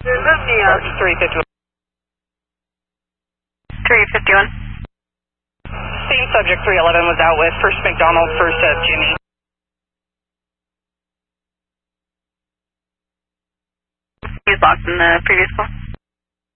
Move me up. 351. 351. Same subject, 311 was out with First McDonald, First Jimmy. He was lost in the previous call.